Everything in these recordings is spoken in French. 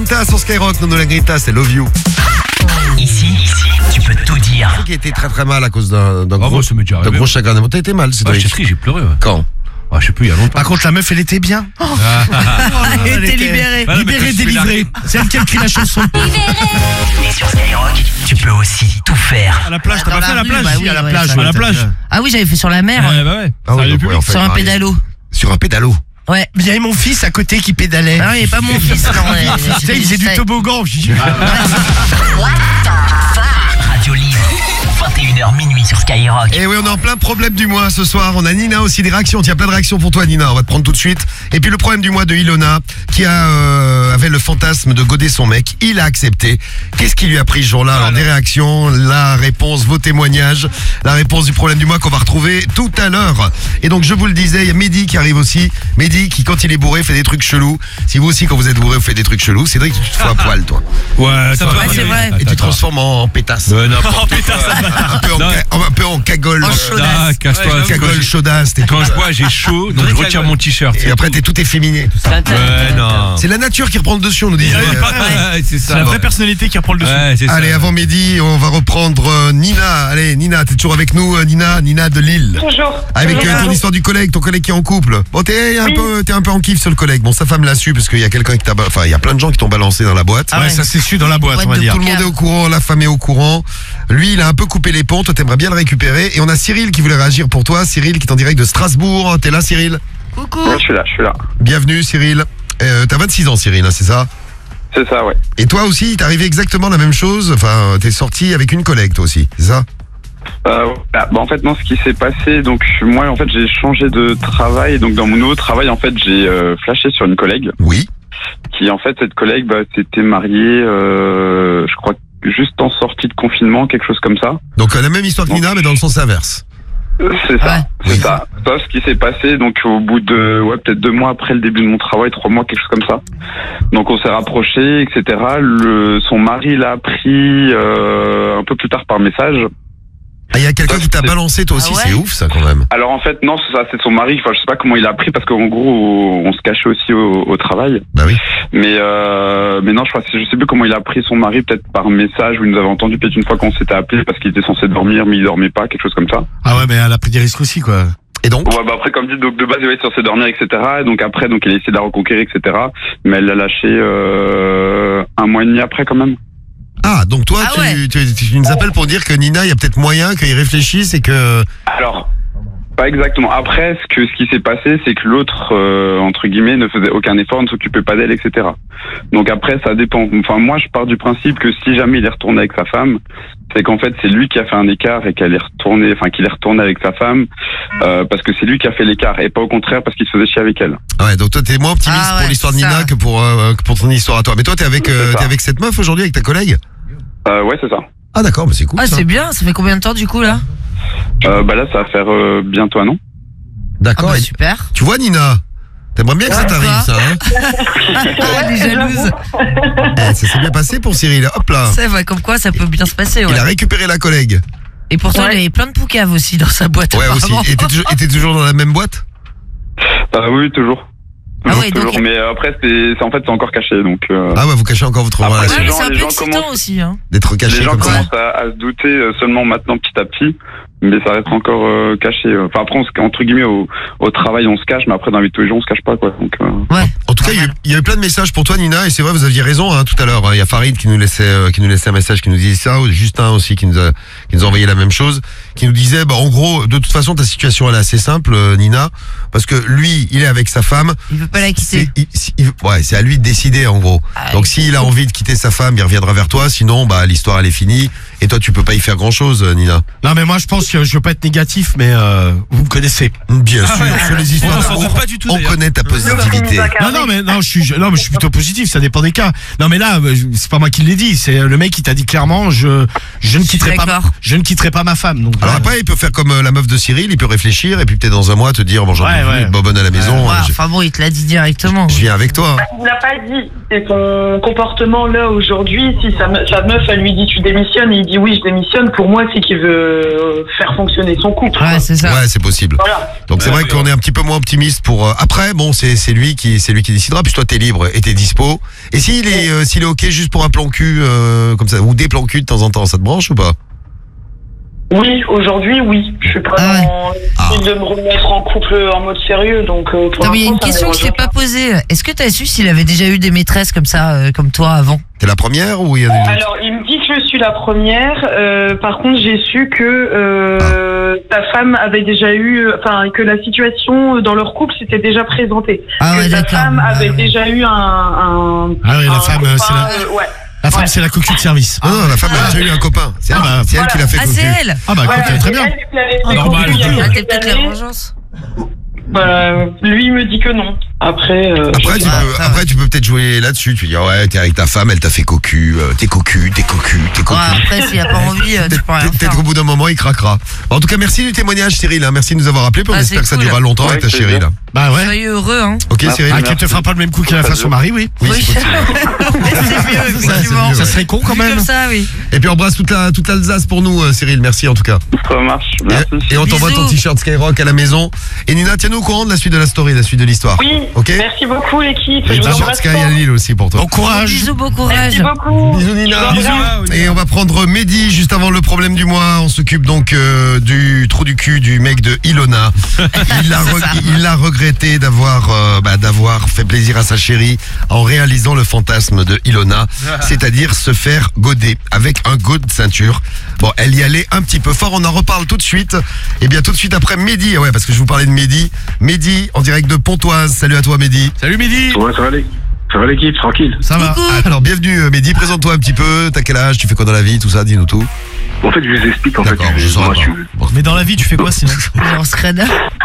Greta sur Skyrock, Nono la Greta, c'est Love You. Ici, tu peux tout dire. Qui a été très très mal à cause d'un moi, ça m'est déjà arrivé. gros chagrin d'amour. T'as été mal, c'est J'étais triste, j'ai pleuré. Ouais. Quand? Je sais plus, il y a longtemps. Par contre, la meuf, elle était bien. Elle était libérée. Voilà, mais Libérée, quand je fais délivrée. C'est elle qui a écrit la chanson. Et sur Skyrock, tu peux aussi tout faire. À la plage, t'as Dans pas fait la à la rue, plage? bah Si, oui, à la ouais, plage. ça À la va. plage. Ah oui, j'avais fait sur la mer, ouais. Ah oui, donc, ouais, en fait, sur un pareil. pédalo. Sur un pédalo. Ouais. Il y avait mon fils à côté qui pédalait. Ah oui, pas mon fils, non. Tu sais, il faisait du toboggan. Je dis, Radio Libre, 21h minuit sur Skyrock. Et oui, on est en plein problème du mois ce soir. On a Nina aussi, des réactions. Tiens, plein de réactions pour toi, Nina. On va te prendre tout de suite. Et puis le problème du mois de Ilona, qui avait le fantasme de goder son mec. Il a accepté. Qu'est-ce qui lui a pris ce jour-là? Alors, des réactions, la réponse, vos témoignages, la réponse du problème du mois qu'on va retrouver tout à l'heure. Et donc, je vous le disais, il y a Mehdi qui arrive aussi. Mehdi qui, quand il est bourré, fait des trucs chelous. Si vous aussi, quand vous êtes bourré, vous faites des trucs chelous, Cédric, tu te fous à poil, toi. Ouais, Ouais, c'est vrai. Et tu te transformes en pétasse. Un peu en cagole. En chaudasse. Casse-toi. Cagole chaudasse. t'es Quand tout- je bois, j'ai chaud, donc je retire mon t-shirt. Et après, t'es tout efféminé. Ouais, non. C'est la nature qui reprend le dessus, on nous disait. Ouais, c'est c'est la ça. vraie personnalité qui reprend le dessus. Ouais, c'est ça. Allez, avant midi, on va reprendre Nina. Allez, Nina, t'es toujours avec nous, Nina de Lille. Toujours. Avec Toujours. ton histoire du collègue, ton collègue qui est en couple. Bon, t'es un peu en kiff sur le collègue. Bon, sa femme l'a su parce qu'il y a quelqu'un qui t'a, enfin, il y a plein de gens qui t'ont balancé dans la boîte. Ah ouais. Ça s'est su dans la boîte, Boîte on va de dire. Tout le monde est au courant, la femme est au courant. Lui, il a un peu coupé les ponts. Toi, t'aimerais bien le récupérer. Et on a Cyril qui voulait réagir pour toi. Cyril qui est en direct de Strasbourg. T'es là, Cyril? Coucou. Ouais, je suis là. Bienvenue, Cyril. T'as 26 ans, Cyril, hein, c'est ça? C'est ça, ouais. Et toi aussi, t'es arrivé exactement la même chose. Enfin, t'es sorti avec une collègue, toi aussi, c'est ça? En fait, non, ce qui s'est passé, donc moi, en fait, j'ai changé de travail. Donc, dans mon nouveau travail, en fait, j'ai flashé sur une collègue. Oui. Qui, en fait, cette collègue, s'était mariée, je crois, juste en sortie de confinement, quelque chose comme ça. Donc la même histoire que Nina, mais dans le sens inverse. C'est ça, Ouais. c'est Oui. ça. Ça, ce qui s'est passé, donc au bout de, peut-être 2 mois après le début de mon travail, 3 mois, quelque chose comme ça. Donc on s'est rapprochés, etc. Son mari l'a appris un peu plus tard par message. Ah, il y a quelqu'un qui t'a balancé, toi aussi, Ah ouais c'est ouf ça quand même. Alors en fait, non, ça c'est son mari. Enfin, je sais pas comment il a appris parce qu'en gros, on se cachait aussi au travail. Bah oui. Mais non, je sais plus comment il a appris son mari, peut-être par message ou il nous avait entendu peut-être une fois qu'on s'était appelé parce qu'il était censé dormir, mais il dormait pas, quelque chose comme ça. Ah ouais, mais elle a pris des risques aussi, quoi. Et donc? Ouais, après, comme dit, donc de base, il était censé dormir, etc. Et donc après, donc il a essayé de la reconquérir, etc. Mais elle l'a lâché 1 mois et demi après, quand même. Ah, donc toi, Ah ouais. tu nous appelles pour dire que Nina, il y a peut-être moyen qu'il réfléchisse et que... Alors, pas exactement. Après, ce qui s'est passé, c'est que l'autre, entre guillemets, ne faisait aucun effort, ne s'occupait pas d'elle, etc. Donc après, ça dépend. Enfin, moi, je pars du principe que si jamais il est retourné avec sa femme, c'est qu'en fait, c'est lui qui a fait un écart et qu'il est retourné avec sa femme, parce que c'est lui qui a fait l'écart et pas au contraire parce qu'il se faisait chier avec elle. Ouais, donc toi, t'es moins optimiste Ah ouais, pour l'histoire de c'est Nina ça. que pour ton histoire à toi. Mais toi, t'es avec, C'est ça. t'es avec cette meuf aujourd'hui, avec ta collègue? Ouais, c'est ça. Ah d'accord, mais c'est cool Ah, ça. c'est bien. Ça fait combien de temps du coup là? Là, ça va faire bientôt 1 an. D'accord. Ah bah, et super. tu vois Nina, t'aimerais bien que ça t'arrive ça, hein? Elle est jalouse. Ça s'est bien passé pour Cyril, hop là. C'est vrai, comme quoi ça peut bien se passer. Ouais. Il a récupéré la collègue. Et pourtant, il avait plein de poucaves aussi dans sa boîte. Ouais, aussi. apparemment. Et t'es toujours dans la même boîte? Oui, toujours. Ah ouais, donc- Mais après, c'est encore caché, donc. Ah ouais, vous cachez encore votre Après, relation. Ouais, mais gens- c'est un les peu gens excitant commencent- aussi. Hein. D'être Les caché gens comme ça. commencent à se douter seulement maintenant petit à petit, mais ça reste encore caché. Enfin après, entre guillemets, au travail on se cache, mais après dans la vie de tous les jours on se cache pas, quoi. Donc, Ouais. En tout cas, il y a eu plein de messages pour toi, Nina, et c'est vrai, vous aviez raison hein, tout à l'heure. Il y a Farid qui nous laissait un message, qui nous disait ça, ou Justin aussi qui nous a envoyé la même chose, qui nous disait, en gros, de toute façon, ta situation elle est assez simple, Nina, parce que lui, il est avec sa femme. Il veut pas la quitter. C'est à lui de décider en gros. Ah, Donc s'il a envie de quitter sa femme, il reviendra vers toi. Sinon, l'histoire elle est finie. Et toi, tu peux pas y faire grand chose, Nina. Non, mais moi, je pense que je veux pas être négatif, mais vous me connaissez. Bien sûr, sur les histoires On s'en d'amour, doute pas du tout, on d'ailleurs. connaît ta positivité. Non, je suis plutôt positif, ça dépend des cas. Non, mais là, c'est pas moi qui l'ai dit, c'est le mec qui t'a dit clairement, je ne quitterai pas, d'accord. je ne quitterai pas ma femme. Donc, Alors après, il peut faire comme la meuf de Cyril, il peut réfléchir et puis peut-être dans un mois te dire, j'en ai Ouais. plus, bonne à la maison, Ouais, enfin bon, il te l'a dit directement. je viens avec toi. Il n'a pas dit. C'est son comportement là aujourd'hui. Si sa meuf, elle lui dit tu démissionnes et il dit oui, je démissionne, pour moi, c'est qu'il veut faire fonctionner son couple. Ouais, c'est ça. Ouais, c'est possible. Voilà. Donc c'est vrai qu'on est un petit peu moins optimiste pour après. Bon, c'est lui qui décidera. Puis toi, t'es libre et t'es dispo. Et s'il est ok juste pour un plan cul comme ça ou des plans cul de temps en temps, ça te branche ou pas? Oui, aujourd'hui, oui. Je suis pas dans l'idée de me remettre en couple en mode sérieux, donc pour Non, mais il y a une l'instant, ça question me que je t'ai dérange pas posée. Est-ce que t'as su s'il avait déjà eu des maîtresses comme ça, comme toi avant? T'es la première ou il y a des autres? Alors, il me dit que je suis la première. Par contre, j'ai su que ta femme avait déjà eu, enfin, que la situation dans leur couple s'était déjà présentée. Ah ouais, que ta d'accord. femme avait déjà eu un Ah oui, la un femme, copain, c'est la- ouais. La femme, Ouais. c'est la cocu de service. Non, la femme elle a déjà eu un copain. C'est elle qui l'a fait Ah, cocu. c'est elle. Ah bah, écoute, Ouais, très c'est bien. elle qui l'avait fait Normal. cocu il y a Ah, quelques t'es peut-être la années. vengeance. Lui, il me dit que non. Après, Après, tu peux peut-être jouer là-dessus. Tu dis, ouais, t'es avec ta femme, elle t'a fait cocu, t'es cocu. Ouais, après, s'il a pas envie, tu peux rien faire. Peut-être qu'au bout d'un moment, il craquera. Bon, en tout cas, merci du témoignage, Cyril. Hein. Merci de nous avoir appelés. On Ah, espère c'est que ça cool. durera longtemps Ouais, avec ta c'est chérie. bien. Là. Bah ouais. Soyez heureux, hein. Ok, Cyril. Ah, qu'elle te fera pas le même coup qu'elle a fait à son mari, oui. Oui, Oui. c'est possible. C'est mieux, effectivement. Ça serait con quand Vu même. comme ça, oui. Et puis, on embrasse toute l'Alsace pour nous, Cyril. Merci en tout cas. Ça marche. Merci. Et on t'envoie ton Bisous. t-shirt Skyrock à la maison. Et Nina, tiens-nous au courant de la suite de la story, la suite de l'histoire. oui. Ok. Merci beaucoup, l'équipe. Et Je vous t-shirt embrasse Sky fort. à Lille aussi pour toi. Bon courage. Bisous, bon courage. Merci beaucoup. Bisous Nina. Bisous. Et on va prendre Mehdi juste avant le problème du mois. On s'occupe donc du trou du cul du mec de Ilona. Il a regretté d'avoir fait plaisir à sa chérie en réalisant le fantasme de Ilona, c'est-à-dire se faire goder avec un go de ceinture. Bon, elle y allait un petit peu fort. On en reparle tout de suite. Et bien tout de suite après Mehdi. Ouais, parce que je vous parlais de Mehdi. Mehdi en direct de Pontoise. Salut à toi Mehdi. Salut Mehdi. Ouais, ça va l'équipe, tranquille. Ça va. Coucou. Alors bienvenue Mehdi. Présente-toi un petit peu. T'as quel âge? Tu fais quoi dans la vie? Tout ça, dis-nous tout. En fait, je vous explique. En fait, D'accord, je saurais moi, pas. je suis... Bon. Mais dans la vie, tu fais quoi sinon? On se crade.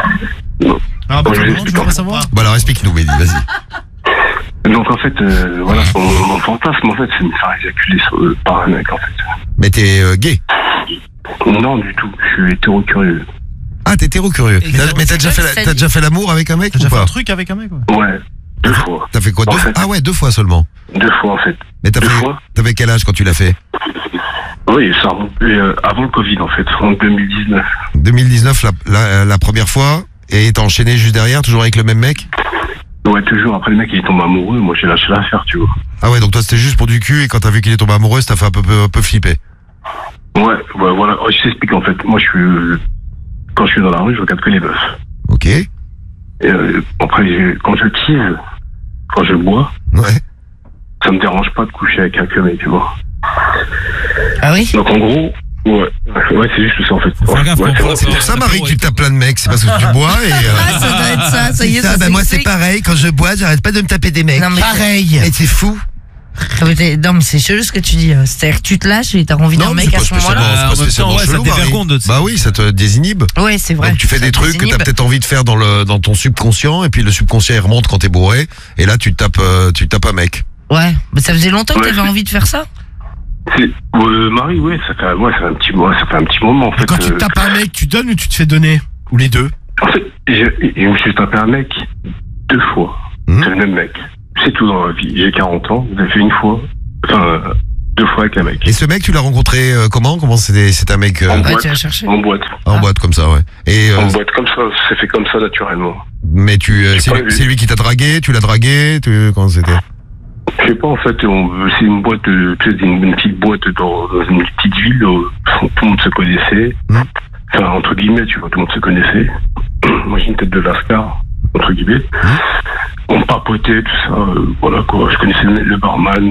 Ah bah, Ouais, comment, je tu veux pas savoir? Bon alors explique-nous Mehdi, vas-y. Donc en fait, voilà, mon fantasme, en fait, c'est de me faire éjaculer par un mec, en fait. Mais t'es gay. Non, du tout. Je suis hétéro-curieux. Ah, t'es hétéro-curieux. Exactement. Mais t'as déjà fait l'amour avec un mec T'as ou déjà fait pas? un truc avec un mec, ouais? Ouais, 2 fois. T'as fait quoi? En fait. Ah ouais, 2 fois seulement. 2 fois, en fait. Mais 2 fois. t'avais quel âge quand tu l'as fait? Oui, ça remonte avant le Covid, en fait, en 2019. 2019, la première fois. Et t'as enchaîné juste derrière, toujours avec le même mec? Ouais, toujours. Après, le mec, il est tombé amoureux. Moi, j'ai lâché l'affaire, tu vois. Ah ouais, donc toi c'était juste pour du cul et quand t'as vu qu'il est tombé amoureux, ça t'a fait un peu flipper. Ouais, voilà. Oh, je t'explique, en fait. Moi, quand je suis dans la rue, je regarde que les meufs. Ok. Et après, quand je tease, quand je bois, Ouais. ça me dérange pas de coucher avec un mec, tu vois. Ah oui? Donc, en gros, ouais, c'est juste ça, en fait. Faut faire gaffe Ouais, quand on C'est pour ça, Marie, que tu tapes plein de mecs. C'est parce que tu bois et. Ah, ça doit être ça, ça y est, ça s'explique. pareil. Quand je bois, j'arrête pas de me taper des mecs. Non, mais- Pareil. Mais c'est fou. Non, mais c'est chelou ce que tu dis. C'est-à-dire que tu te lâches et t'as envie d'un mais mec c'est à pas ce spécialement, moment-là. c'est pas En même spécialement temps, ouais, ça chelou, te Marie. dévergonde de- Bah oui, ça te désinhibe. Ouais, c'est vrai. Donc tu fais Ça des trucs que désinhibe. t'as peut-être envie de faire dans ton subconscient et puis le subconscient il remonte quand t'es bourré et là tu tapes un mec. Ouais, mais ça faisait longtemps que Ouais, t'avais c'est- envie de faire ça? Marie, ouais, ça fait un petit moment, en fait. Quand tu tapes un mec, tu donnes ou tu te fais donner? Ou les deux? En fait, je me suis tapé un mec 2 fois. Mhm. C'est le même mec. C'est tout dans la vie. J'ai 40 ans, vous avez fait 1 fois. Enfin, 2 fois avec un mec. Et ce mec tu l'as rencontré comment c'est un mec En Ouais, boîte. tu vas chercher. En boîte. en boîte comme ça ouais. Et En boîte, comme ça. C'est fait comme ça, naturellement. mais J'ai pas vu. c'est lui qui t'a dragué, tu l'as dragué, comment c'était? Je sais pas, en fait, c'est une boîte, tu sais, une petite boîte dans une petite ville où tout le monde se connaissait. Mhm. Enfin, entre guillemets, tu vois, tout le monde se connaissait. Moi, j'ai une tête de lascar, entre guillemets. On papotait, tout ça, voilà, quoi. Je connaissais le barman,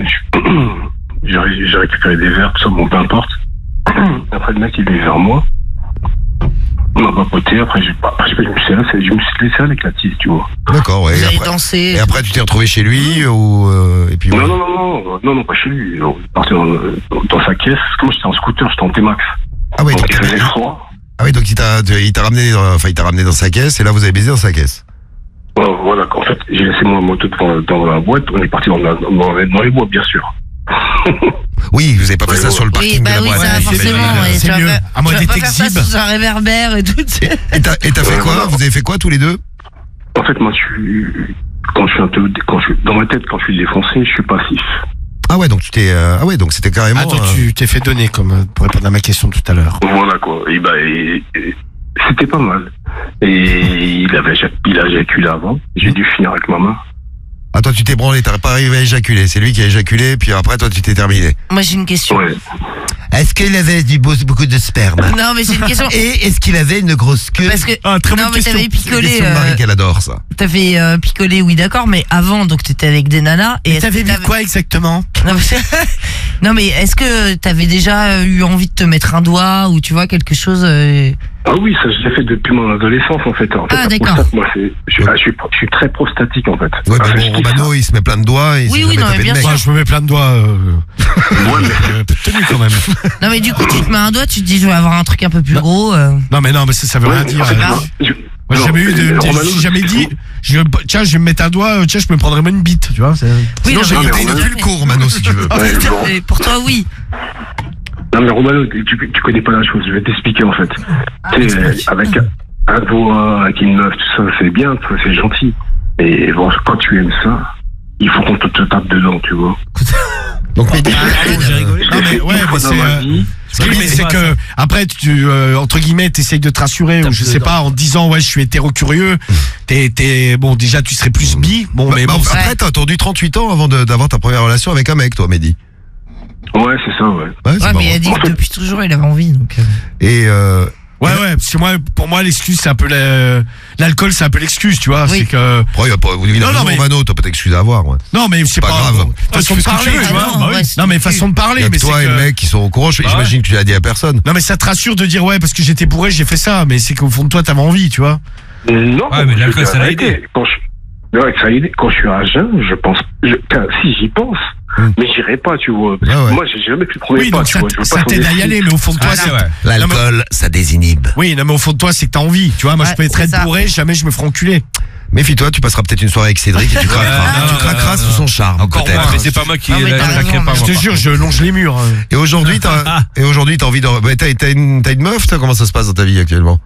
j'ai récupéré des verres, tout ça, bon, peu importe. Après, le mec, il est venu vers moi. On a papoté, après, je me suis laissé avec la tise, tu vois. D'accord ouais. Vous Et allez après, danser. et après, tu t'es retrouvé chez lui ou et puis ouais. Non, pas chez lui. On est parti dans sa caisse. Parce que moi, j'étais en scooter, j'étais en T-Max. Ah ouais, Donc, donc il faisait froid. ah oui, donc il t'a ramené dans sa caisse et là vous avez baisé dans sa caisse. Voilà, en fait, j'ai laissé ma moto dans la boîte. On est parti dans les bois, bien sûr. Oui, vous avez pas fait Ouais, ça ouais. sur le Oui, parking bah de la oui, boîte. ça, Ouais, forcément. ouais, c'est tu vas mieux. pas- À moins tu vas d'être pas faire ça exhibe. sous un réverbère et tout. tu sais. Et t'as fait Ouais, quoi? voilà. Vous avez fait quoi tous les deux? En fait, moi, dans ma tête, quand je suis défoncé, je suis passif. Ah ouais, donc tu t'es, donc c'était carrément. Attends, tu t'es fait donner comme pour répondre à ma question tout à l'heure. Voilà quoi. Et c'était pas mal. Et il a éjaculé avant. J'ai dû finir avec ma main. Ah, toi, tu t'es branlé, t'as pas arrivé à éjaculer. C'est lui qui a éjaculé, puis après, toi, tu t'es terminé. Moi, j'ai une question. Ouais. Est-ce qu'il avait beaucoup de sperme? Non, mais j'ai une question. Et est-ce qu'il avait une grosse queue? Parce que très bonne non, mais question. t'avais C'est une picolé. question de Marie qu'elle adore, ça. T'avais picolé, oui, d'accord, mais avant, donc t'étais avec des nanas. Et T'avais vu quoi exactement? Non, mais, non, mais est-ce que t'avais déjà eu envie de te mettre un doigt ou tu vois quelque chose Ah oui, ça je l'ai fait depuis mon adolescence en fait. Ah, la d'accord. prostate, moi, je suis très prostatique en fait. Ouais, Enfin, mais je bon, kiffe Romano, il se met plein de doigts et il Oui, s'est oui, jamais non, mais tapé de bien mec. sûr. Moi, je me mets plein de doigts. Ouais, mais Tenu quand même. Non, mais du coup, tu te mets un doigt, tu te dis, je vais avoir un truc un peu plus gros. Non, mais ça veut rien dire. en fait, Ah. Moi, j'ai jamais eu de. Romano, J'ai jamais dit. Tiens, je vais me mettre un doigt. Tiens, je me prendrais même une bite. Tu vois. Oui, Sinon, non, j'ai mais- noté une plus court, Romano, si tu veux. Ouais, bon. Mais pour toi, oui. Non mais Romano, tu connais pas la chose, je vais t'expliquer en fait. Tu sais, avec un doigt, avec une meuf, tout ça, c'est bien, ça, c'est gentil. Et bon, quand tu aimes ça, il faut qu'on te tape dedans, tu vois. Donc, Mehdi, J'ai rigolé. Non, mais ouais, Une fois mais dans ma c'est. vie, Oui, mais c'est que après tu entre guillemets t'essayes de te rassurer ou je sais pas en te disant ouais je suis hétéro-curieux. T'es bon déjà tu serais plus bi. Bon mais bon. après, t'as attendu 38 ans avant d'avoir ta première relation avec un mec, toi, Mehdi. ouais, c'est ça, ouais. Ouais, c'est Ouais, mais il a marrant. dit que depuis toujours, il avait envie. Donc, Et Ouais parce que pour moi l'excuse c'est un peu l'alcool c'est un peu l'excuse tu vois Oui. c'est que après, il a pas, il a Non, raison, mais- Romano, t'as pas d'excuse à avoir, ouais. non mais c'est Pas pas grave. façon de parler tu Ah vois. non, Bah oui. ouais, c'est Non mais tout. façon de Il parler y a mais que toi c'est et le que mec qui sont au courant, j'imagine que tu l'as dit à personne. non mais ça te rassure de dire ouais parce que j'étais bourré j'ai fait ça mais c'est qu'au fond de toi t'avais envie tu vois. Non, Ouais, mais l'alcool, je ça l'a vais te aidé. dire la vérité. Ça a aidé. Quand je suis à jeun, je pense. Si j'y pense, mais j'irai pas, tu vois. Parce que Ouais. moi, j'ai jamais pu le premier Oui pas, donc tu vois. Je veux ça pas t'aide à y aller mais au fond de toi Ah, c'est ouais. L'alcool, ça désinhibe. oui non mais au fond de toi c'est que t'as envie tu vois moi Ouais, je peux être c'est ça. bourré jamais je me ferai enculer. Méfie-toi, tu passeras peut-être une soirée avec Cédric et tu craqueras. non, Tu craqueras non, sous son charme, Encore moins, peut-être. mais c'est pas moi qui Non, mais t'as craquerai raison, pas. mais Je moi, te par jure contre. je longe les murs. Et aujourd'hui, t'as envie de. T'as une meuf, toi, comment ça se passe dans ta vie actuellement?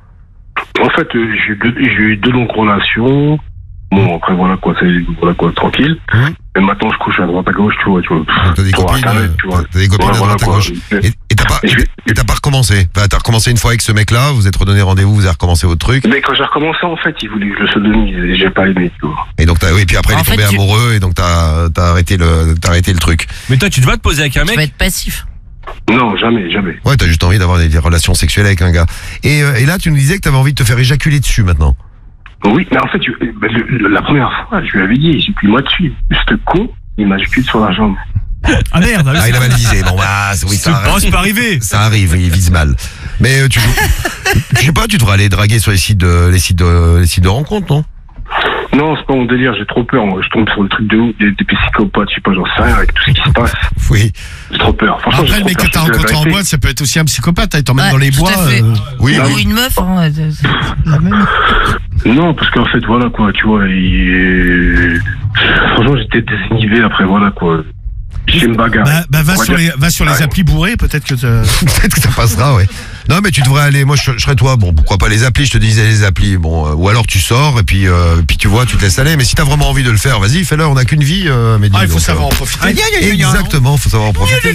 En fait, j'ai eu deux longues relations. Bon, après, voilà quoi, tranquille. Mais maintenant, je couche à droite à gauche, tu vois. Donc, t'as des Sur copines, Internet, tu vois. t'as des copines Ouais, à droite à voilà, gauche. quoi. Et t'as pas recommencé. Enfin, t'as recommencé une fois avec ce mec-là, vous êtes redonné rendez-vous, vous avez recommencé votre truc. Mais quand j'ai recommencé, en fait, il voulait que je le sodomise et j'ai pas aimé, tu vois. Et donc, oui, puis après, il En est tombé fait, amoureux, et donc t'as arrêté le truc. Mais toi, tu te vas te poser avec un tu vas mec. être passif. Non, jamais, jamais. Ouais, t'as juste envie d'avoir des relations sexuelles avec un gars. Et là, tu nous disais que t'avais envie de te faire éjaculer dessus maintenant. Oui, mais en fait, la première fois, je lui avais dit, j'ai pris moi dessus. Ce con, il m'a éjaculé sur la jambe. Ah merde. Ah, il a mal visé. Bon, bah, oui, ça arrive. C'est pas arrivé. Ça arrive, il vise mal. Mais je sais pas, tu devrais aller draguer sur les sites de rencontres, non? Non, c'est pas mon délire, j'ai trop peur. Moi. Je tombe sur le truc de ouf, des psychopathes, je sais pas, j'en sais rien avec tout ce qui se passe. Oui. J'ai trop peur. Franchement, Après j'ai le mec trop que peur, t'as c'est la rencontré en vérité. boîte ça peut être aussi un psychopathe il t'emmène Ouais, dans les tout bois. à fait. Oui, Ou une meuf, hein, la même. Non, parce qu'en fait, voilà quoi, tu vois, franchement, j'étais désinhibé après, voilà quoi. J'ai une bagarre. Bah va On va sur dire- les Ouais. applis bourrés peut-être que peut-être que ça passera, ouais. Non, mais tu devrais aller. Moi, je serais toi. Bon, pourquoi pas les applis? Je te disais les applis. Bon, ou alors tu sors et puis tu vois, tu te laisses aller. Mais si t'as vraiment envie de le faire, vas-y, fais-le. On n'a qu'une vie, Mehdi. il faut donc, savoir en profiter. Exactement, faut savoir en profiter.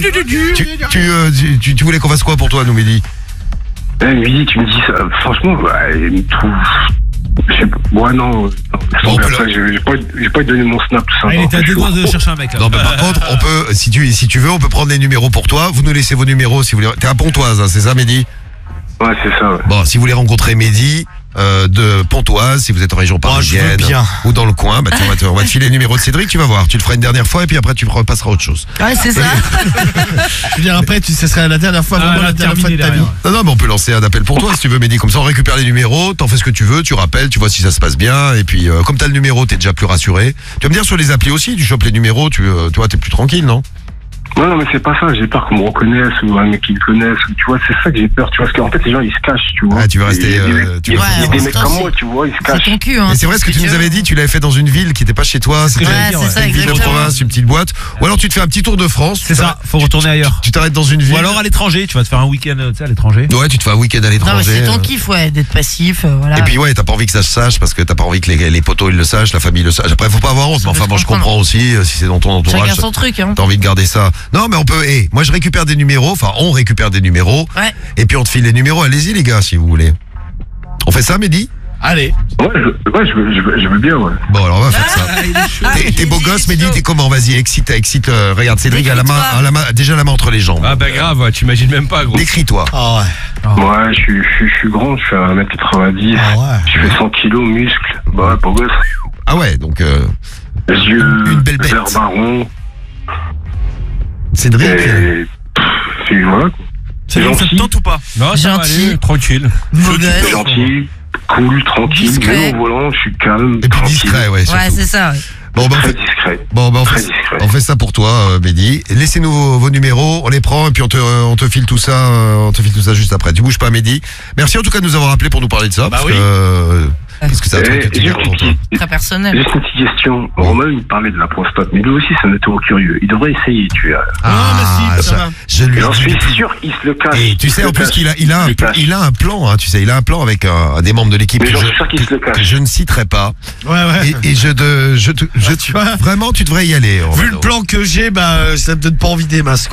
Tu voulais qu'on fasse quoi pour toi, nous, Mehdi? Mehdi, tu me dis ça, franchement, il me trouve. Je sais pas. Ouais, non. Bon, Après, j'ai pas envie de donner mon snap, tout ça. Il était à Après, deux je doigts suis- de chercher un mec là. Non, mais par contre, on peut, si tu veux, on peut prendre les numéros pour toi. Vous nous laissez vos numéros si vous voulez. T'es à Pontoise, hein, c'est ça, Mehdi? Ouais, c'est ça, ouais. Bon, si vous voulez rencontrer Mehdi de Pontoise, si vous êtes en région je veux parisienne bien. ou dans le coin, bah, tiens, on va te filer le numéro de Cédric, tu vas voir. Tu le feras une dernière fois et puis après tu repasseras à autre chose. Ouais, c'est ça. Je veux dire après ce serait la dernière fois vraiment la dernière fois de ta vie. Non, mais on peut lancer un appel pour toi si tu veux, Mehdi. Comme ça, on récupère les numéros, t'en fais ce que tu veux, tu rappelles, tu vois si ça se passe bien. Et puis, comme t'as le numéro, t'es déjà plus rassuré. Tu vas me dire sur les applis aussi, tu chopes les numéros, tu vois, t'es plus tranquille, non? Non, mais c'est pas ça. J'ai peur qu'on me reconnaisse ou un mec qui le connaisse. Tu vois, c'est ça que j'ai peur. Tu vois, parce qu'en fait, les gens, ils se cachent, tu vois. Ah, tu veux rester. Il y a des mecs Ouais, comme moi, tu vois, ils se C'est cachent. ton cul, hein. Et c'est vrai ce que tu nous avais dit, tu l'avais fait dans une ville qui n'était pas chez toi, c'était Ouais, c'est ça, une ville de exactement. province, une petite boîte. Ou alors tu te fais un petit tour de France. C'est ça, faut retourner ailleurs. Tu t'arrêtes dans une ville. Ou alors à l'étranger, tu vas te faire un week-end tu sais, à l'étranger. Ouais, tu te fais un week-end à Non, mais l'étranger. c'est ton kiff, ouais, d'être passif, voilà. Et puis ouais, t'as pas envie que ça se sache parce que t'as pas envie que les potos ils le sachent, la famille le sache. Après, faut pas avoir honte, mais enfin bon, je comprends aussi si c'est dans ton entourage. Chacun son truc, hein. T'as envie de garder ça. Non, mais on peut. Moi, je récupère des numéros. Enfin, on récupère des numéros. Ouais. Et puis on te file les numéros. Allez-y, les gars, si vous voulez. On fait ça, Mehdi? Allez. Ouais, je veux bien, ouais. Bon, alors on va faire ça. T'es beau gosse, Mehdi, t'es comment? Vas-y, excite. Regarde, Cédric a la main, déjà la main entre les jambes. Ah bah grave, ouais, t'imagines même pas, gros. Décris-toi. Ah ouais. Ouais, je suis grand, je fais 1m90. Ah ouais. Je fais 100 kilos, muscles. Bah, beau gosse. Ah ouais, donc Les yeux, Une belle bête. vert marron. Cédric. Et. Puis voilà, quoi. Ça gentil. te tente ou pas? Non, ça va Gentil. aller, tranquille. Beau C'est gosse. gentil, cool, tranquille. Discret. Même au volant, je suis calme. Et puis tranquille. discret, ouais. Ouais, surtout. c'est ça. Ouais. Bon, bah, Très discret. on Très fait, discret. on fait ça pour toi, Mehdi. Laissez-nous vos numéros, on les prend et puis on te file tout ça, juste après. Tu bouges pas, Mehdi. Merci en tout cas de nous avoir appelé pour nous parler de ça, Bah parce oui. parce que c'est un truc que tu Juste gardes pour toi. Très personnel. une petite question. Romain, il parlait de la prostate, mais lui aussi, c'est un hétéro curieux. Il devrait essayer, tu vois. mais si, ça va. je lui J'en ai suis dit. sûr qu'il se le cache. Et tu Il sais se en le plus cache. qu'il a Il se le cache. il a un plan, hein, tu sais, il a un plan avec un des membres de l'équipe Mais que j'en suis sûr qu'il se le cache. je ne citerai pas. Ouais, ouais. Et tu vois. vraiment, tu devrais y aller. Vu Romano. le plan que j'ai, bah, ça me donne pas envie des masques.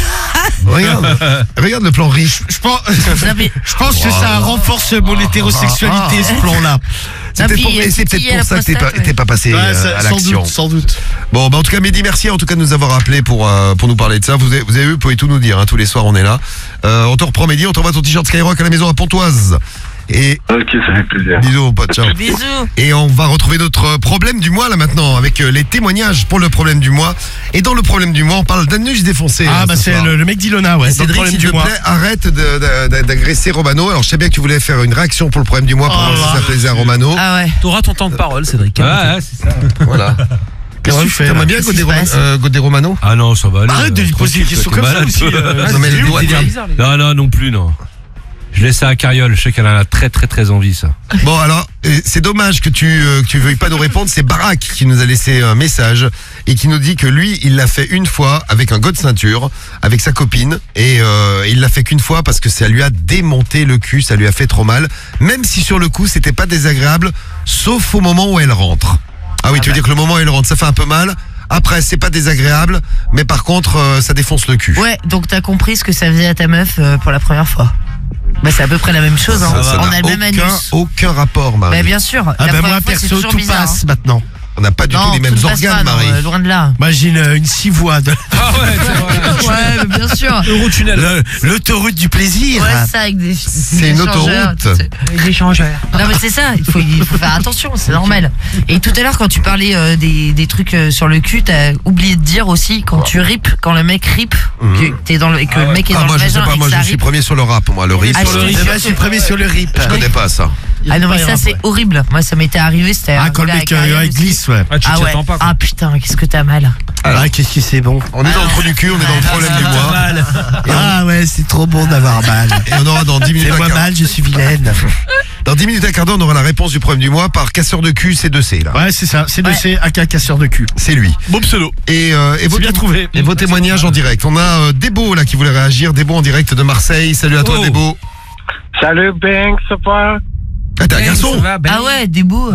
Regarde le plan riche. Je pense, Non, mais- je pense que ça renforce mon hétérosexualité, ce plan-là. C'est Non, peut-être puis, pour, c'est peut-être titiller pour la ça que prostate, t'es pas passé Ouais, à l'action. sans doute. Bon, bah en tout cas, Mehdi, merci en tout cas de nous avoir appelé pour nous parler de ça. Vous avez vu, vous pouvez tout nous dire, hein, tous les soirs on est là. On te reprend, Mehdi, on t'envoie ton t-shirt Skyrock à la maison à Pontoise. Et Ok, ça fait plaisir. bisous, mon pote, ciao. Bisous. Et on va retrouver notre problème du mois là maintenant avec les témoignages pour le problème du mois. Et dans le problème du mois, on parle d'anus défoncé. Ah, là, bah, ce c'est soir. le mec d'Ilona, ouais. C'est le Cédric, problème s'il du te mois. plaît, arrête d'agresser Romano. Alors, je sais bien que tu voulais faire une réaction pour le problème du mois pour Oh voir si là. ça plaisait à Romano. Ah ouais. T'auras ton temps de parole, Cédric. Ouais, c'est ça. Voilà. Qu'est-ce que tu fais? T'aimerais bien Qu'est-ce qui se passe Godet Romano? Ah non, ça va aller. Arrête de lui poser des questions comme ça aussi. Non, mais les doigts- Non, non plus, non. Je laisse ça à Cariole, je sais qu'elle en a très très très envie, ça. Bon alors, c'est dommage que tu veuilles pas nous répondre. C'est Barak qui nous a laissé un message et qui nous dit que lui, il l'a fait une fois avec un god ceinture, avec sa copine, et il l'a fait qu'une fois parce que ça lui a démonté le cul, ça lui a fait trop mal. Même si sur le coup, c'était pas désagréable, sauf au moment où elle rentre. Ah oui, tu veux dire que le moment où elle rentre, ça fait un peu mal. Après, c'est pas désagréable, mais par contre, ça défonce le cul. Ouais, donc t'as compris ce que ça faisait à ta meuf pour la première fois. Bah c'est à peu près la même chose, hein. Ça On n'a a le même anus. aucun rapport, Marie. Bah bien sûr. Ah, la bah, première moi, fois, c'est perso, toujours tout bizarre, passe hein. maintenant. On n'a pas du tout Non, les mêmes tout ne passe organes, pas, non, Marie. loin de là. Moi, j'ai une 6 voies de Ah ouais, c'est vrai. Ouais, mais bien sûr. Eurotunnel. l'autoroute du plaisir. Ouais, ça avec des. C'est une autoroute. Des échangeurs. Non, mais c'est ça, il faut faire attention, c'est normal. Et tout à l'heure, quand tu parlais des trucs sur le cul, t'as oublié de dire aussi, quand tu ripes, quand le mec ripe, que t'es dans le, et que le mec est dans moi, le je sais vagin pas, et moi, que ça je suis ripe. premier sur le rap, moi, le rip. Ah, sur le je rip. suis Eh ben, je suis premier sur le rip. Je connais pas ça. Ah non, mais ça, c'est horrible. Moi, ça m'était arrivé, c'était. Ah, un quand le gars mec avec Ariel aussi. glisse, ouais. Ah, tu Ah t'y ouais. attends pas, quoi. Ah putain, qu'est-ce que t'as mal. Ah, qu'est-ce que c'est bon. On est dans le trou du cul, on est dans le problème du mois. Ah ouais, c'est trop bon d'avoir mal. Et on aura dans 10 minutes. Fais-moi mal, je suis vilaine. Dans 10 minutes à quart d'heure, on aura la réponse du problème du mois par casseur de cul C2C, là. Ouais, c'est ça. C'est de C, AK casseur de cul. C'est lui. Bon pseudo. Et vos, bien trouvé. et vos témoignages en direct. On a Debo là qui voulait réagir. Debo en direct de Marseille. Salut à toi, Oh. Debo. Salut, Banks, pas. Ah, t'es un garçon? Ah ouais, des beaux.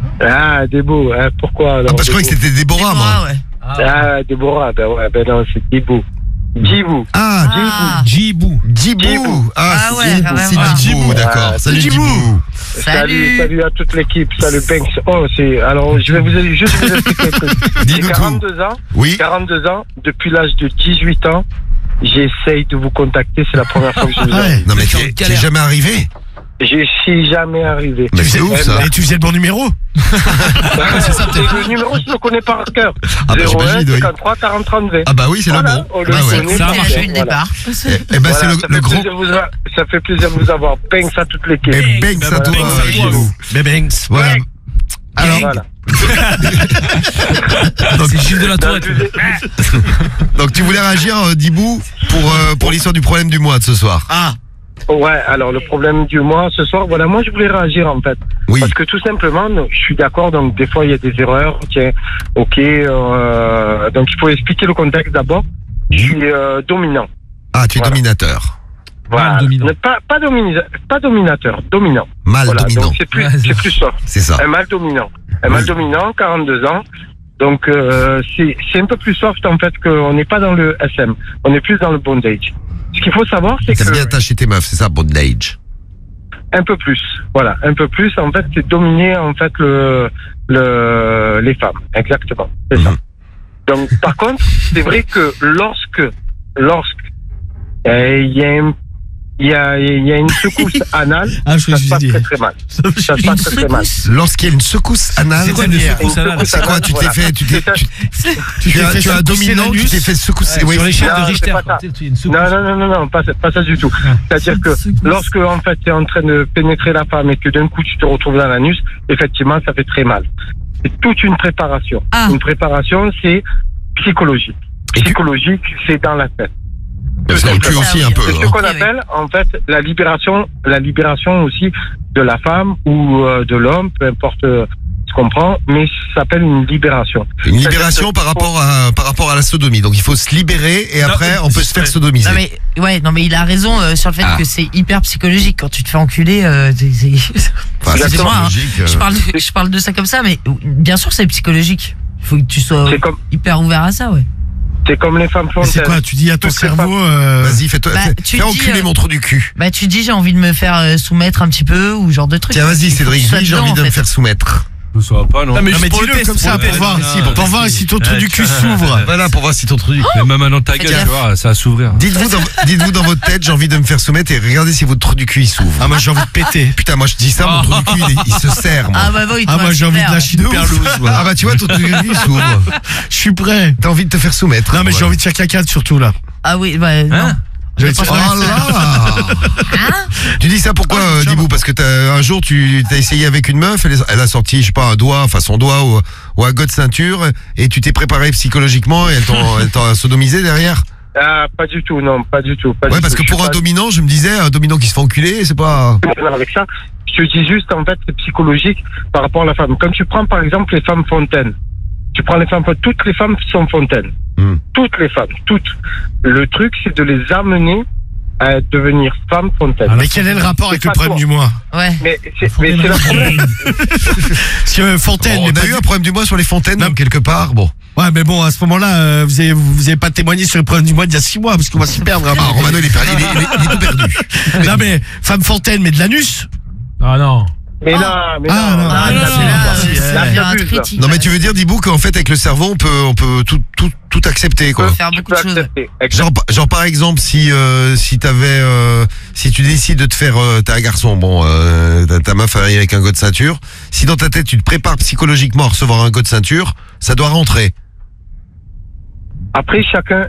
Ah, Debo, hein, pourquoi alors? Ah, bah, je croyais que c'était Déborah, moi. ouais. Ah, Déborah, ben ouais, ben non, c'est Debo. Dibou. Ah, Ah, Jibou. Djibou. Djibou. Ah ouais, c'est quand même. c'est Ah, Djibou, d'accord. Ah, Salut Djibou. Djibou. Salut. Salut à toute l'équipe. Salut, Banks. Oh, c'est. Alors, je vais juste vous expliquer un truc. J'ai Dis-nous tout. 42 ans. Oui. 42 ans. Depuis l'âge de 18 ans, j'essaye de vous contacter. C'est la première fois que je vous Ah ai. Non, mais C'est une t'es galère. jamais arrivé. Je suis jamais arrivé. Mais c'est faisais- ouf, ça. Et tu faisais le bon numéro? C'est ça, le numéro, je le connais par cœur. Ah, bah, 01 j'imagine, oui. 53 40 30 20. Ah, bah oui, c'est le Voilà, bon. on le Bah ouais. connaît Ça a par marché. cœur, Depuis le départ. Eh ben, Voilà, c'est ça le fait grand. ça fait plaisir de vous avoir. Banks à toute l'équipe. Et bang, ça Bang, toi, ça toi. Djibou. Bebanks. Voilà. Alors, Voilà. C'est Gilles de la Tourette. Donc tu voulais réagir, Dibou, pour l'histoire du problème du mois de ce soir. Ah. Ouais, alors le problème du mois ce soir, voilà, moi je voulais réagir en fait. Oui. Parce que tout simplement, je suis d'accord, donc des fois il y a des erreurs, ok, donc il faut expliquer le contexte d'abord. Je suis dominant. Ah, tu es dominateur. Voilà. Dominant. Pas dominateur, dominant. Mal Voilà, dominant. donc c'est plus soft. C'est ça. Un mâle dominant. Un mâle dominant, 42 ans. Donc c'est un peu plus soft en fait qu'on n'est pas dans le SM, on est plus dans le bondage. Ce qu'il faut savoir, c'est T'aimes que bien attacher tes meufs, c'est ça, bondage. un peu plus, voilà, un peu plus. En fait, c'est dominer en fait les femmes, exactement. C'est ça. Donc, par contre, c'est vrai que lorsque il y a une secousse anale, Ah, ça se passe très très mal. Ça se passe très très mal. Lorsqu'il y a une secousse anale, C'est quoi une secousse anale? c'est quoi? Tu t'es fait, tu as un dominant, tu t'es fait secousser. Oui. Sur l'échelle de Non, Richter. c'est pas ça. Tu sais, il y a une secousse. Non, pas ça du tout. C'est-à-dire que lorsque en fait tu es en train de pénétrer la femme et que d'un coup tu te retrouves dans l'anus, effectivement ça fait très mal. C'est toute une préparation. Ah. Une préparation, c'est psychologique. Psychologique, c'est dans la tête. Parce qu'on tue aussi un peu. C'est ce hein. qu'on appelle en fait la libération aussi de la femme ou de l'homme, peu importe ce qu'on prend, mais ça s'appelle une libération. Une libération par rapport à la sodomie. Donc il faut se libérer et après on peut se faire sodomiser. Non mais il a raison sur le fait que c'est hyper psychologique quand tu te fais enculer. Enfin, c'est Excusez-moi, hein. psychologique. Je parle de ça comme ça, mais bien sûr c'est psychologique. Il faut que tu sois hyper ouvert à ça, ouais. C'est comme les femmes fontaines. C'est quoi? Tu dis à ton cerveau. Vas-y, fais tu fais dis, enculer mon trou du cul. Bah tu dis j'ai envie de me faire soumettre un petit peu ou genre de truc. Tiens, vas-y, Il faut Cédric, que tu sois dis, j'ai dedans, envie de en me fait. faire soumettre. Ça va pas, non? Non mais juste dis-le comme ça pour voir si ton trou du cul s'ouvre. Voilà, pour voir si ton trou du cul. Mais même dans ta Fais gueule, gaffe. tu vois, ça va s'ouvrir. Dites-vous dans votre tête, j'ai envie de me faire soumettre et regardez si votre trou du cul il s'ouvre. Ah moi j'ai envie de péter. Putain, moi je dis ça, mon trou du cul il se serre. Moi. Ah bah oui, Ah moi j'ai envie de lâcher une perlouse. Ah bah tu vois, ton trou du cul il s'ouvre. Je suis prêt. T'as envie de te faire soumettre. Non mais j'ai envie de faire caca surtout là. Ah oui, bah non. J'ai Oh là. Tu dis ça pourquoi, Dibou? Parce que un jour tu t'as essayé avec une meuf, elle a sorti, je sais pas, un doigt, enfin son doigt ou un god ceinture, et tu t'es préparé psychologiquement et elle t'en a sodomisé derrière. Ah, pas du tout, non, pas du tout. Ouais, parce que pour un dominant, je me disais, un dominant qui se fait enculer, c'est pas. Avec ça, je te dis juste, en fait, c'est psychologique par rapport à la femme. Comme tu prends, par exemple, les femmes fontaines. Tu prends les femmes, toutes les femmes sont fontaines. Toutes les femmes, toutes. Le truc, c'est de les amener à devenir femmes fontaines. Mais quel est le rapport avec le problème du mois? Ouais. Mais c'est le problème. Parce que Fontaine. On a eu un problème du mois sur les fontaines, donc, quelque part, bon. Ouais, mais bon, à ce moment-là, vous avez pas témoigné sur le problème du mois d'il y a 6 mois, parce qu'on va s'y perdre. Ah, Romano, il est tout perdu. Non, mais femme Fontaine, mais de l'anus. Ah non. Mais non, mais Ah, non. non. Ah non, c'est un critique. Non, mais tu veux dire, Dibou, qu'en fait, avec le cerveau, on peut tout accepter, quoi. Faire beaucoup de choses. Genre par exemple si tu décides de te faire t'es un garçon, bon ta meuf arrive avec un god ceinture, si dans ta tête tu te prépares psychologiquement à recevoir un god ceinture, ça doit rentrer. Après, chacun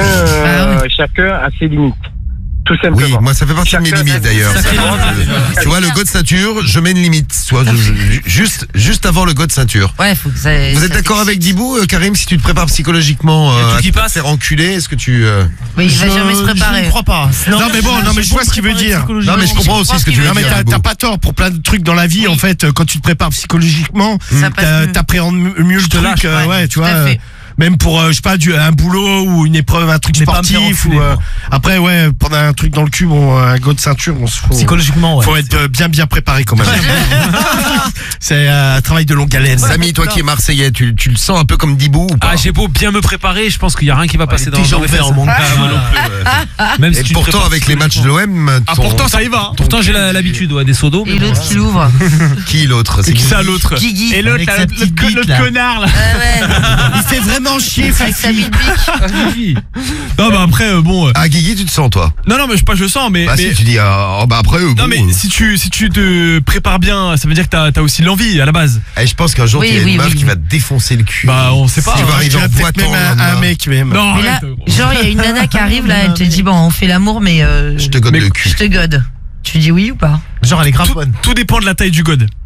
a ses limites. Tout simplement. Oui, moi ça fait partie de mes limites d'ailleurs. Tu vois, le god ceinture, je mets une limite, soit juste avant le god ceinture. Ouais, faut que ça. Vous êtes d'accord avec Dibou, Karim, si tu te prépares psychologiquement à te faire enculer, est-ce que tu Mais il va jamais se préparer. Je ne crois pas. Non mais bon, non mais je vois ce qu'il veut dire. Non mais je comprends aussi ce que tu veux Non mais dire. t'as pas tort pour plein de trucs dans la vie en fait. Quand tu te prépares psychologiquement, Ça passe mieux. t'appréhendes mieux le truc. lâches, Ouais, tu tout à vois. fait. Même pour je sais pas un boulot ou une épreuve, un truc Mais pas me faire sportif enculer, ou moi. après ouais pendant un truc dans le cul, bon un go de ceinture, Psychologiquement, ouais. faut être bien préparé quand même. C'est un travail de longue haleine. Samy, toi qui es Marseillais, tu le sens un peu comme Dibou ou pas? Ah, j'ai beau bien me préparer, je pense qu'il y a rien qui va passer dans les fesses. Même Et si tu te pourtant prépares avec les matchs de l'OM, Pourtant ça y va. Pourtant j'ai l'habitude des sodos. Et l'autre qui l'ouvre. qui l'autre? C'est qui qui ça l'autre? Guigui. Et l'autre, Avec sa petite bite, l'autre là. connard là. Ouais, ouais. Il fait vraiment chier Avec sa bite bique. Non, bah après, bon. Ah, Guigui, tu te sens, toi? Non, non, mais je sens, mais. Bah, mais... si, tu dis, bah après, Non, mais si tu te prépares bien, ça veut dire que t'as aussi l'envie à la base. Et je pense qu'un jour, Oui, il y a une oui, meuf oui. qui va te défoncer le cul. Bah, on sait pas. Qui va arriver en boitant. Même un mec même. Non, Mais là, arrête. genre, il y a une nana qui arrive là, elle te dit, bon, on fait l'amour, mais Je te gode le cul. je te gode. Tu dis oui ou pas? Genre elle est grave Tout dépend de la taille du god.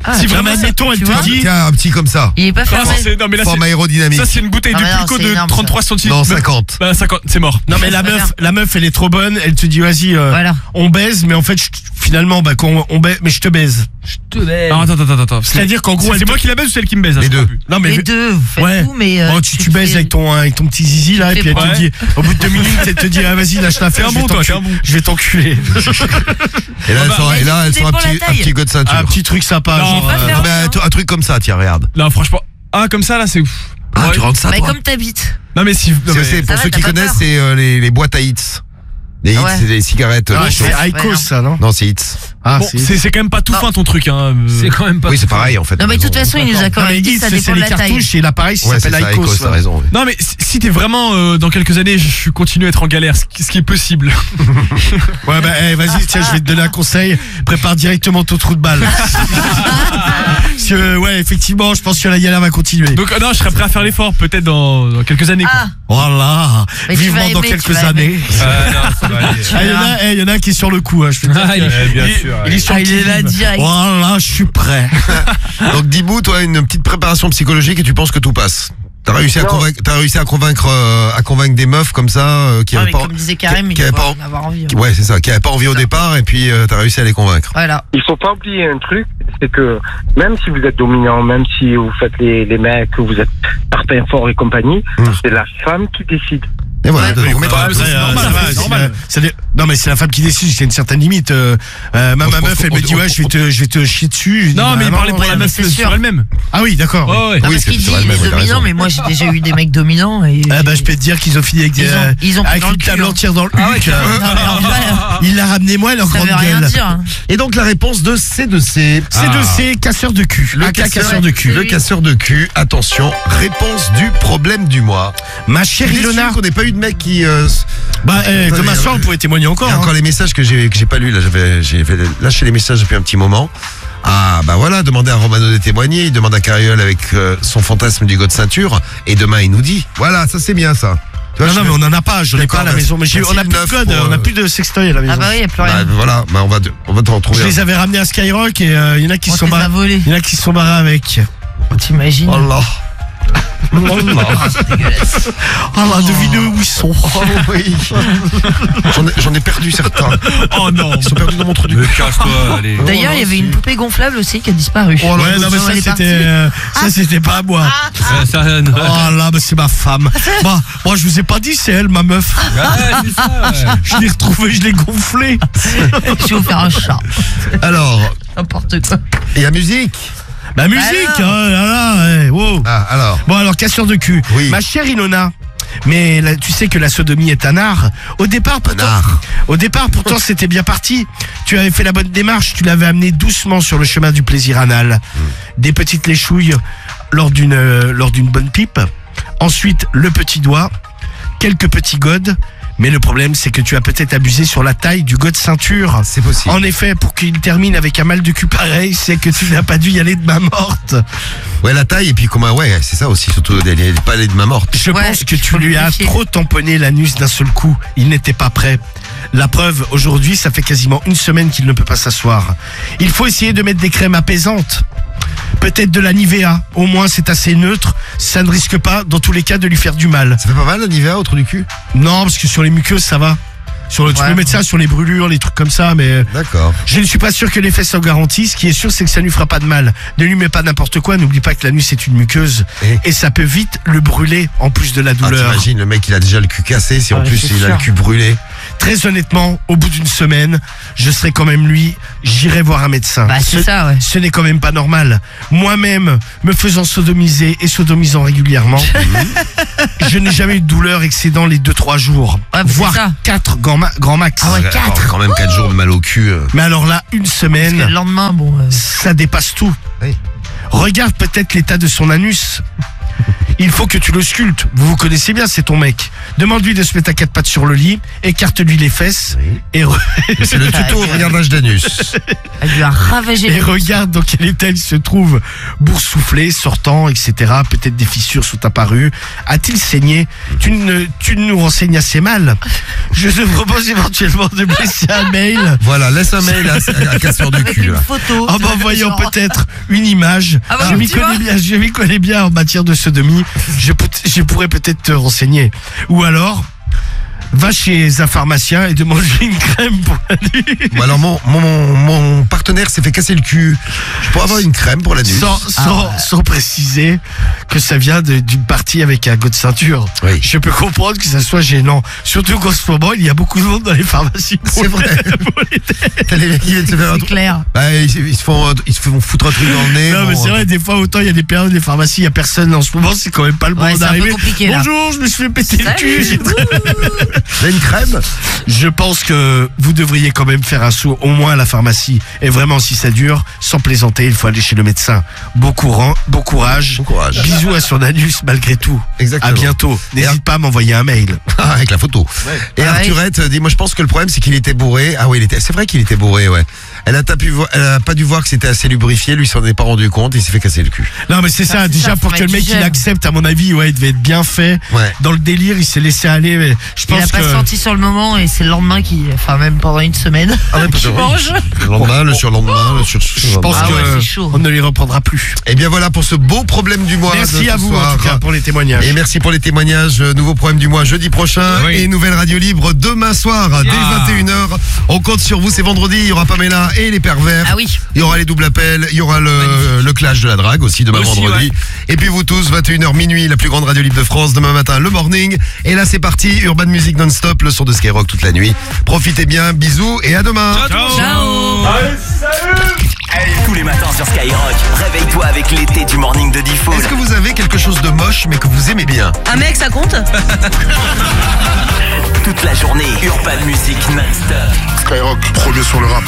Si vraiment, admettons, elle tu te vois dit. Tiens, un petit comme ça. Il est pas fermé. Non, mais là, Forme aérodynamique. ça, c'est une bouteille de Ah, mais non, Pulco c'est de énorme, 33 centimes. Non, 50. Bah, 50, c'est mort. Non mais C'est pas bien. la meuf elle est trop bonne, elle te dit vas-y Voilà. on baise mais en fait finalement bah quand on baise mais je te baise. Alors, attends. C'est-à-dire qu'en gros C'est elle moi qui la baise ou c'est elle qui me baise? Les je deux. sais plus. Non mais Les deux, vous faites ouais. tout, mais. Oh, tu baises avec ton petit zizi là et puis elle te dit au bout de 2 minutes elle te dit ah vas-y lâche l'affaire, T'es un bon, toi, t'es un bon. je vais t'enculer. Et là, elle ça sort un dépend la petit taille. god de ceinture. Un petit truc sympa Non, genre pas faire- Non, mais un truc comme ça, tiens, regarde. Non, franchement. Ah, comme ça, là, c'est ouf. Ah, Ouais. tu rentres ça, Mais toi. comme t'habites. Non, mais si. non, mais- C'est pour Ça ceux va, qui t'as pas connaissent, peur c'est les boîtes à hits. Les hits, Ouais. c'est des cigarettes. Ah, chauffe. c'est Icos non. ça non? Non, c'est hits. Ah Bon, c'est quand même pas tout Non. fin ton truc, hein. C'est quand même pas. Oui, c'est pareil en fait. Non, mais de toute T'as façon, il nous a quand Non, mais même dit Hits, ça c'est dépend de les la taille. cartouches et l'appareil raison. Ouais, c'est s'appelle ça, Icos. Icos, t'as raison. oui. Non, mais si t'es vraiment dans quelques années, je continue à être en galère, ce qui est possible. Ouais bah vas-y tiens je vais te donner un conseil, prépare directement ton trou de balle. Parce que ouais effectivement je pense que la galère va continuer. Donc, non, je serais prêt à faire l'effort, peut-être dans quelques années, quoi. Ah, Voilà, Mais tu vivement vas dans aimer, tu quelques vas années. Non, ça va aller. Ah, il y en a un qui est sur le coup, hein, je peux te dire. Ah, il est- bien il- sûr, il ouais. est sur Ah, le il est là qui-vive. direct. Voilà, je suis prêt. Donc, Dibou, toi, une petite préparation psychologique et tu penses que tout passe. T'as réussi à convaincre des meufs comme ça qui Ah, avaient mais pas. comme disait Karim, il qui avaient doit pas- en avoir envie. Ouais, c'est ça, qui avaient pas envie au départ et puis t'as réussi à les convaincre. Voilà. Il faut pas oublier un truc, c'est que même si vous êtes dominant, même si vous faites les mecs, que vous êtes parfait fort et compagnie, c'est la femme qui décide. Et voilà, Ouais. donc, on met pas- Ouais, mais ça, c'est normal, va, c'est normal. Non mais c'est la femme qui décide, c'est une certaine limite. Ma pense meuf elle qu'on- me dit ouais je vais te chier dessus. Je dis, Non, bah, mais il parlait pour ouais, la mais meuf c'est sur sûr. elle-même. Ah oui d'accord. Ouais, ouais. Non, Oui, parce c'est qu'il dit sur il elle-même, est ouais, t'as dominant, raison. mais moi j'ai déjà eu des mecs dominants et. Ah bah je peux te dire qu'ils ont fini avec, Ils ont pris avec dans le une cul, table hein. entière dans le Ah ouais, huc. carrément. Non, mais en vrai, Il l'a ramené moi leur ça grande veut rien gueule. dire. Hein. Et donc, la réponse de C2C. C2C, casseur de cul. Le Un cas casseur casseur de cul. Le casseur de cul. Attention, réponse du problème du mois. Ma Je suis chère déçu Ilona. qu'on n'ait pas eu de mec qui. Bah Attendez, demain soir vous pouvez témoigner Il encore. y a hein. encore les messages que j'ai pas lus là. J'ai lâché les messages depuis un petit moment. Ah bah voilà, demandez à Romano de témoigner. Il demande à Cariole avec son fantasme du god de ceinture. Et demain il nous dit. Voilà, ça c'est bien ça. Tu vois, Non, je mais fais- on en a pas, j'en ai D'accord, pas à la bah, maison. Mais merci on a le plus de neuf code, pour, on a plus de sextoy à la maison. Ah bah oui, il n'y a plus Bah, rien. voilà, bah, on va te retrouver. Je les avais ramenés à Skyrock et il y en a qui On se te sont les a barrés. volés. Il y en a qui se sont barrés avec. T'imagines? Oh là. Ah, c'est dégueulasse. Ah là, devinez où ils sont. Oh oui. J'en ai perdu certains. Oh non. Ils sont perdus dans mon trou du Mais cul. casse-toi, allez. D'ailleurs, il y avait une poupée gonflable aussi qui a disparu. Oh là, Ouais, non, mais elle est ça partie. c'était pas à moi. Ça, Oh là, mais c'est ma femme. Bah, moi, je vous ai pas dit, c'est elle, ma meuf. c'est ça, ouais. Je l'ai retrouvée, je l'ai gonflée. Je vais vous faire un chat. Alors, N'importe quoi. il y a musique. La musique, alors. hein, là, là, ouais, wow. Ah, alors. Bon, alors, casseur de cul. Oui. Ma chère Ilona. Mais là, tu sais que la sodomie est un art. Au départ, pourtant, c'était bien parti. Tu avais fait la bonne démarche. Tu l'avais amené doucement sur le chemin du plaisir anal. Des petites léchouilles lors d'une bonne pipe. Ensuite, le petit doigt. Quelques petits godes. Mais le problème, c'est que tu as peut-être abusé sur la taille du god ceinture. C'est possible. En effet, pour qu'il termine avec un mal de cul pareil, c'est que tu n'as pas dû y aller de main morte. Ouais, la taille et puis comment. Ouais, c'est ça aussi, surtout pas aller de main morte. Je Ouais, pense que il tu faut lui as vérifier. trop tamponné l'anus d'un seul coup. Il n'était pas prêt. La preuve, aujourd'hui, ça fait quasiment une semaine qu'il ne peut pas s'asseoir. Il faut essayer de mettre des crèmes apaisantes. Peut-être de la Nivea. Au moins, c'est assez neutre. Ça ne risque pas, dans tous les cas, de lui faire du mal. Ça fait pas mal la Nivea au trou du cul? Non, parce que sur les muqueuses, ça va. Tu Ouais. peux mettre ça sur les brûlures, les trucs comme ça, mais D'accord. je ne suis pas sûr que l'effet soit garanti. Ce qui est sûr, c'est que ça ne lui fera pas de mal. Ne lui mets pas n'importe quoi. N'oublie pas que l'anus est une muqueuse. Et ça peut vite le brûler, en plus de la Ah, douleur. t'imagines, le mec il a déjà le cul cassé, si en Ouais, plus c'est il a le sûr. cul brûlé. Très honnêtement, au bout d'une semaine, je serai quand même lui, j'irai voir un médecin. Bah, c'est ça, ouais. Ce n'est quand même pas normal. Moi-même, me faisant sodomiser et sodomisant régulièrement, je n'ai jamais eu de douleur excédant les 2-3 jours, Ouais, mais voire c'est ça. 4 grand max. Ah ouais, Alors, 4. quand même 4 jours de mal au cul. Mais alors là, une Parce que semaine, le lendemain, bon. ça dépasse tout. Oui. Regarde peut-être l'état de son anus. il faut que tu le sculptes. Vous vous connaissez bien, c'est ton mec. Demande-lui de se mettre à 4 pattes sur le lit, écarte-lui les fesses et C'est le tuto au regardage d'anus. Elle lui a ravagé et les regarde dans quel état il se trouve, boursouflé, sortant, etc. Peut-être des fissures sont apparues. A-t-il saigné? Tu nous renseignes assez mal. Je te propose éventuellement de me laisser un mail. Voilà, laisse un mail à casseur du avec cul. une là. photo. En m'envoyant genre. peut-être une image. Ah bah, je m'y tu vois. connais bien en matière de sodomie. Je pourrais peut-être te renseigner. Ou alors, va chez un pharmacien et demande-lui une crème pour la nuit. Bon, alors mon partenaire s'est fait casser le cul. Je pourrais avoir une crème pour la nuit. Sans préciser que ça vient d'une partie avec un go de ceinture. Oui. Je peux comprendre que ça soit gênant. Surtout qu'en ce moment, il y a beaucoup de monde dans les pharmacies. C'est vrai. T'as les mecs qui viennent se faire un C'est truc. clair. Bah, ils se font foutre un truc dans le nez. Non, mais bon, c'est vrai, des fois, autant il y a des périodes des pharmacies, il n'y a personne en ce moment, c'est quand même pas le Ouais, moment c'est un peu d'arriver. compliqué, là. Bonjour, je me suis fait péter le cul. Salut. Vous avez une crème? Je pense que vous devriez quand même faire un saut au moins à la pharmacie. Et vraiment, si ça dure, sans plaisanter, il faut aller chez le médecin. Bon courage. Bon courage. Bisous à son anus malgré tout. Exactement. À bientôt. N'hésite pas à m'envoyer un mail. Ah, avec la photo. Et Ah ouais. Arthurette dit, moi je pense que le problème c'est qu'il était bourré. Ah oui, c'est vrai qu'il était bourré, ouais. Elle a pas dû voir que c'était assez lubrifié, lui s'en est pas rendu compte, il s'est fait casser le cul. Non, mais c'est ça. c'est Déjà, ça, pour faut que le mettre mec du il gel. accepte, à mon avis, ouais, il devait être bien fait. Ouais. Dans le délire, il s'est laissé aller. Mais je Il a pense pas que. senti sur le moment et c'est le lendemain enfin même pendant une semaine. Ah ouais, qui oui. mange. Le lendemain, le surlendemain, Je pense Ah ouais, que c'est chaud. on ne les reprendra plus. Et bien voilà pour ce beau problème du mois. de Merci ce à vous, soir. en tout cas, pour les témoignages. Et merci pour les témoignages. Nouveau problème du mois jeudi prochain. Oui. Et nouvelle radio libre demain soir dès 21h. On compte sur vous, c'est vendredi. Il y aura Pamela et les pervers. Ah oui. Il y aura les doubles appels. Il y aura le clash de la drague aussi demain Aussi, vendredi. Et puis vous tous, 21h minuit, la plus grande radio libre de France. Demain matin, le morning. Et là c'est parti. Urban Music non-stop, le son de Skyrock toute la nuit. Profitez bien. Bisous et à demain. Ciao. Tous les matins sur Skyrock, réveille-toi avec l'été du morning de Diffoul. Est-ce que vous avez quelque chose de moche mais que vous aimez bien? Un mec, ça compte? Toute la journée, Urban Music non-stop. Skyrock, premier sur le rap.